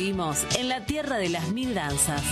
Vivimos en la tierra de las mil danzas.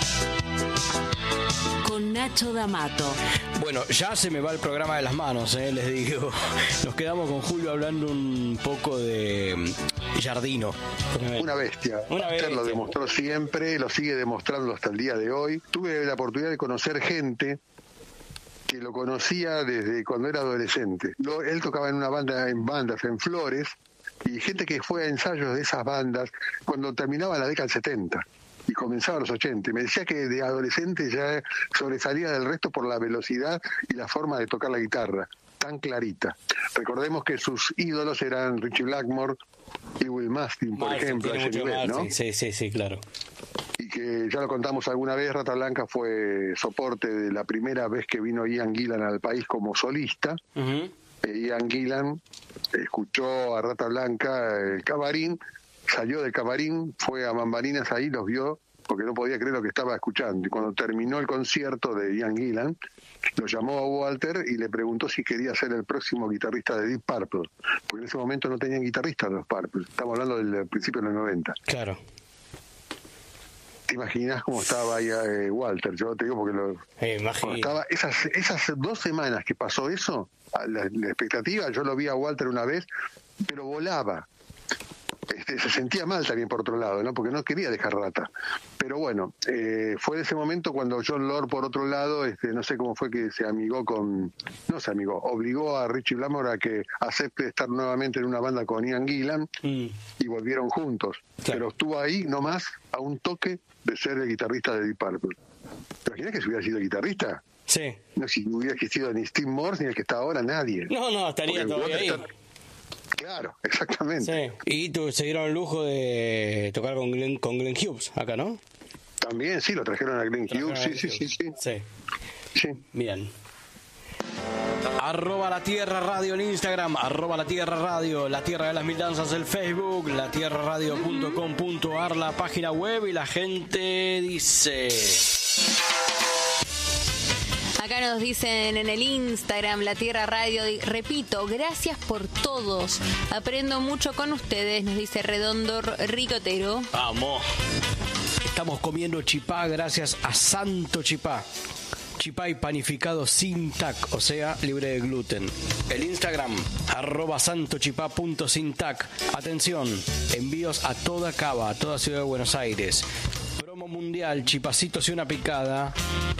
Con Nacho D'Amato. Bueno, ya se me va el programa de las manos, les digo. Nos quedamos con Julio hablando un poco de Giardino. Una bestia. Lo demostró siempre, lo sigue demostrando hasta el día de hoy. Tuve la oportunidad de conocer gente que lo conocía desde cuando era adolescente. Él tocaba en bandas en Flores, y gente que fue a ensayos de esas bandas cuando terminaba la década del 70 y comenzaba los 80. Me decía que de adolescente ya sobresalía del resto por la velocidad y la forma de tocar la guitarra, tan clarita. Recordemos que sus ídolos eran Richie Blackmore y Will Mastin, por ejemplo, a ese nivel, ¿no? Sí, claro. Y que ya lo contamos alguna vez, Rata Blanca fue soporte de la primera vez que vino Ian Gillan al país como solista. Uh-huh. Ian Gillan escuchó a Rata Blanca el camarín, salió del camarín, fue a Bambalinas ahí, los vio, porque no podía creer lo que estaba escuchando. Y cuando terminó el concierto de Ian Gillan, lo llamó a Walter y le preguntó si quería ser el próximo guitarrista de Deep Purple, porque en ese momento no tenían guitarristas los Purple. Estamos hablando del principio de los 90. Claro. ¿Te imaginas cómo estaba ahí Walter? Yo te digo porque estaba esas 2 semanas que pasó eso, la expectativa, yo lo vi a Walter una vez, pero volaba. Se sentía mal también por otro lado, ¿no? Porque no quería dejar Rata. Pero bueno, fue de ese momento cuando John Lord, por otro lado, no sé cómo fue que obligó a Richie Blackmore a que acepte estar nuevamente en una banda con Ian Gillan, y volvieron juntos. Claro. Pero estuvo ahí nomás a un toque de ser el guitarrista de Deep Purple. ¿Te imaginas que si hubiera sido guitarrista? Sí. No, si hubiera existido ni Steve Morse ni el que está ahora, nadie. No, estaría todavía ahí. Claro, exactamente. Sí. Y se dieron el lujo de tocar con Glenn Hughes acá, ¿no? También, sí, lo trajeron a Glenn Hughes, sí. Bien. @La Tierra Radio en Instagram, @La Tierra Radio, La Tierra de las Mil Danzas el Facebook, latierraradio.com.ar la página web, y la gente dice... Acá nos dicen en el Instagram, La Tierra Radio, repito, gracias por todos. Aprendo mucho con ustedes, nos dice Redondo Ricotero. Vamos. Estamos comiendo chipá gracias a Santo Chipá. Chipá y panificado sin tac, o sea, libre de gluten. El Instagram, @santochipá.sintac. Atención, envíos a toda Cava, a toda Ciudad de Buenos Aires. Promo mundial, chipacitos y una picada,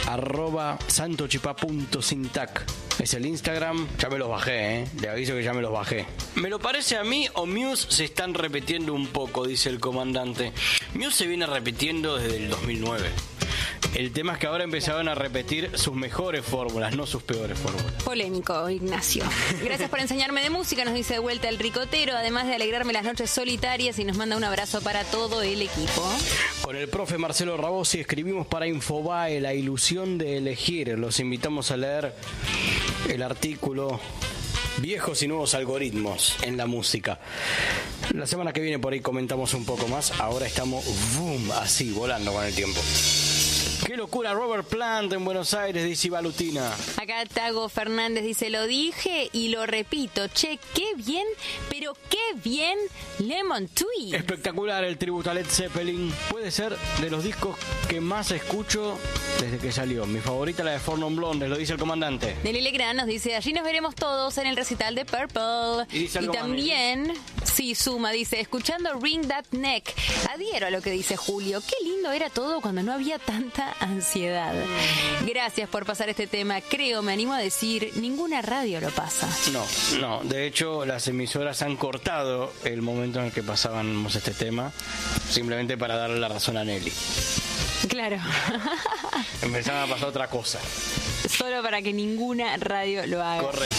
@santochipá.sintac. Es el Instagram. Ya me los bajé, le aviso que ya me los bajé. ¿Me lo parece a mí o Muse se están repitiendo un poco?, dice el comandante. Muse se viene repitiendo desde el 2009. El tema es que ahora empezaron a repetir sus mejores fórmulas, no sus peores fórmulas. Polémico, Ignacio. Gracias por enseñarme de música, nos dice de vuelta el Ricotero, además de alegrarme las noches solitarias, y nos manda un abrazo para todo el equipo. Con el profe Marcelo Rabosi escribimos para Infobae, La ilusión de elegir. Los invitamos a leer el artículo Viejos y nuevos algoritmos en la música. La semana que viene por ahí comentamos un poco más. Ahora estamos así, volando con el tiempo. ¡Qué locura! Robert Plant en Buenos Aires, dice Balutina. Acá Tago Fernández dice, lo dije y lo repito. Che, qué bien, pero qué bien Lemon Twist. Espectacular el tributo a Led Zeppelin. Puede ser de los discos que más escucho desde que salió. Mi favorita, la de Four Non Blondes, lo dice el comandante. Nelly Legrand nos dice, allí nos veremos todos en el recital de Purple. Y también, sí, suma, dice, escuchando Ring That Neck. Adhiero a lo que dice Julio. Qué lindo era todo cuando no había tanta ansiedad. Gracias por pasar este tema. Creo, me animo a decir, ninguna radio lo pasa. No. De hecho, las emisoras han cortado el momento en el que pasábamos este tema, simplemente para darle la razón a Nelly. Claro. Empezaban a pasar otra cosa. Solo para que ninguna radio lo haga. Correcto.